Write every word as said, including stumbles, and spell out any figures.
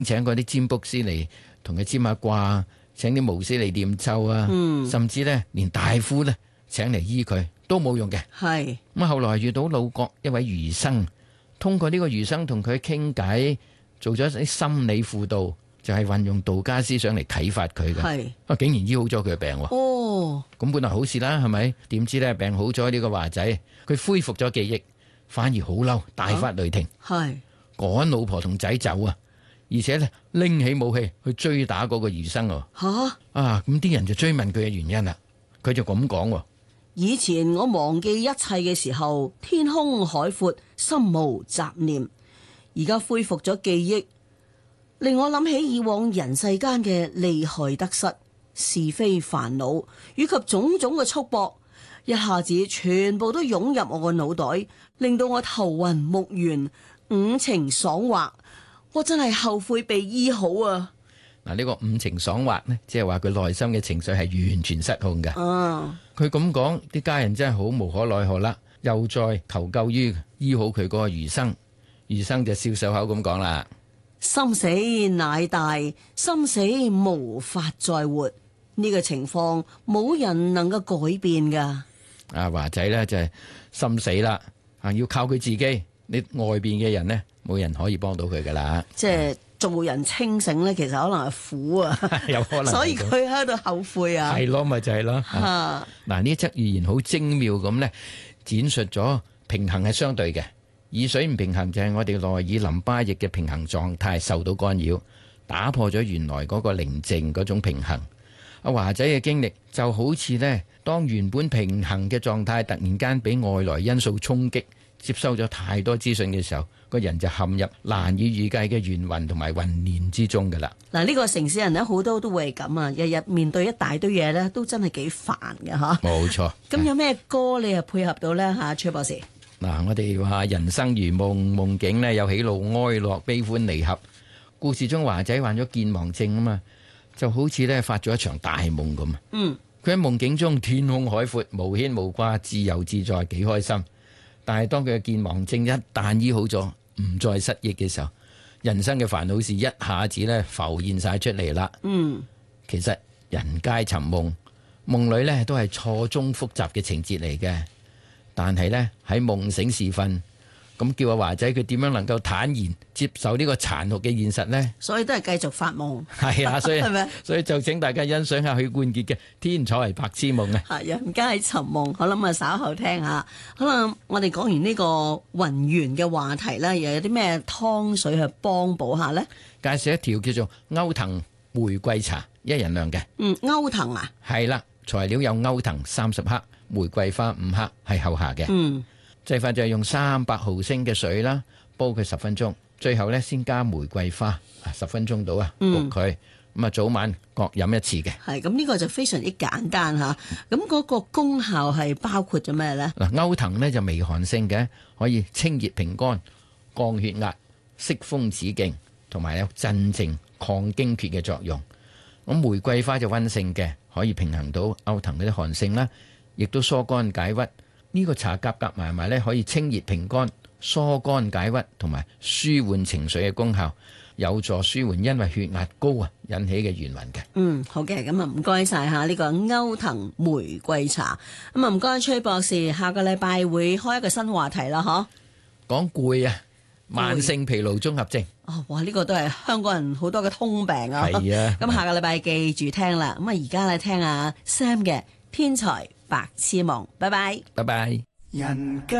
請嗰啲占卜師嚟同佢占下卦，請啲巫師嚟念咒啊，嗯、甚至咧連大夫咧請嚟醫佢都冇用嘅。係咁啊，後來遇到魯國一位儒生，通過呢個儒生同佢傾偈，做咗啲心理輔導，就係、是、運用道家思想嚟啟發佢嘅。係啊，竟然醫好咗佢嘅病。哦，咁本來好事啦，係咪？點知咧病好咗，呢個華仔佢恢復咗記憶，反而好嬲，大發雷霆，係趕老婆同仔走啊！而且咧拎起武器去追打嗰個儒生。吓啊！咁啲人就追問佢嘅原因啦，佢就咁講：以前我忘記一切嘅時候，天空海闊，心無雜念；而家恢復咗記憶，令我諗起以往人世間嘅利害得失、是非煩惱以及種種嘅束縛，一下子全部都湧入我嘅腦袋，令到我頭暈目眩、五情爽滑。我真係後悔被醫好啊！嗱，呢個五情爽滑呢，即係話佢內心嘅情緒係完全失控嘅。啊，佢咁講，啲家人真係好無可奈何啦，又再求救於醫好佢嗰個儒生。儒生就笑笑口咁講啦：心死乃大，心死無法再活。呢個情況冇人能夠改變噶。阿華仔呢，就係心死啦，啊要靠佢自己。你外邊嘅人呢，冇人可以幫到佢噶啦。即係做人清醒呢，其實可能係苦啊，有可能。所以佢喺度後悔啊。係咯，咪就係咯。嗱，呢則寓言好精妙咁呢，展述咗平衡係相對嘅。耳水唔平衡就係我哋內耳淋巴液嘅平衡狀態受到干擾，打破咗原來嗰個寧靜嗰種平衡。阿華仔嘅經歷就好似呢，當原本平衡嘅狀態突然間俾外來因素衝擊，接收咗太多資訊嘅時候，個人就陷入難以預計嘅眩暈同埋混亂之中噶啦。嗱，呢個城市人咧好多都會係咁啊，日日面對一大堆嘢咧，都真係幾煩嘅吓。冇錯。咁有咩歌你係配合到咧吓，崔博士？嗱，我哋話人生如夢，夢境呢有喜怒哀樂、悲歡離合。故事中華仔患咗健忘症啊嘛，就好似咧發咗一場大夢咁。嗯。佢喺夢境中天空海闊，無牽無掛，自由自在，幾開心。但係當佢嘅健忘症一旦醫好咗，唔再失憶嘅時候，人生嘅煩惱事一下子咧浮現晒出嚟啦。嗯，其實人皆尋夢，夢裏咧都係錯綜複雜嘅情節嚟嘅。但係咧喺夢醒時分，咁叫阿華仔佢點樣能夠坦然接受呢個殘酷嘅現實呢？所以都係繼續發夢。係啊，所以係咪？所以就請大家欣賞下許冠傑嘅《天才白痴夢》啊！係人皆尋夢，我諗啊稍後聽下。可能我哋講完呢個雲緣嘅話題咧，又有啲咩湯水去幫補下呢？介紹一條叫做歐藤玫瑰茶，一人量嘅。嗯，歐藤啊？係啦，材料有歐藤三十克。玫瑰花五克係後下嘅。嗯，製法就係用三百毫升嘅水啦，煲佢十分鐘，最後咧先加玫瑰花，十分鐘到啊，焗佢。咁啊，早晚各飲一次嘅。係咁，呢個就非常之簡單吓。咁嗰個功效係包括咗咩咧？嗱，歐藤咧就微寒性嘅，可以清熱平肝、降血壓、息風止痙，同埋有鎮靜抗驚厥嘅作用。咁玫瑰花就溫性嘅，可以平衡到歐藤嗰啲寒性啦。亦都疏肝解鬱，呢、這個茶夾夾埋埋咧，可以清熱平肝、疏肝解鬱同埋舒緩情緒嘅功效，有助舒緩因為血壓高啊引起嘅眩暈嘅。嗯，好嘅，咁啊唔該晒吓呢個歐藤玫瑰茶。咁啊唔該崔博士，下個禮拜會開一個新話題啦，嗬？講攰啊，慢性疲勞綜合症。哦，哇！呢、這個都係香港人好多嘅通病啊。係啊。咁下個禮拜記住聽啦。咁啊而家咧聽下 Sam 嘅天才白痴夢，拜拜，拜拜。人